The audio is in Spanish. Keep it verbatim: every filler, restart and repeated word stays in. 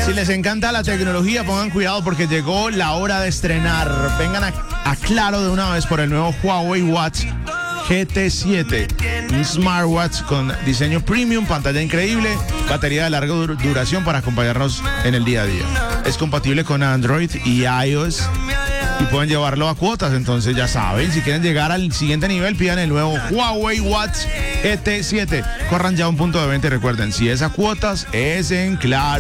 Si les encanta la tecnología, pongan cuidado porque llegó la hora de estrenar. Vengan a, a Claro de una vez por el nuevo Huawei Watch G T siete. Un smartwatch con diseño premium, pantalla increíble, batería de larga dur- duración para acompañarnos en el día a día. Es compatible con Android y iOS y pueden llevarlo a cuotas, entonces ya saben, si quieren llegar al siguiente nivel, pidan el nuevo Huawei Watch G T siete. Corran ya a un punto de venta y recuerden, si es a cuotas, es en Claro.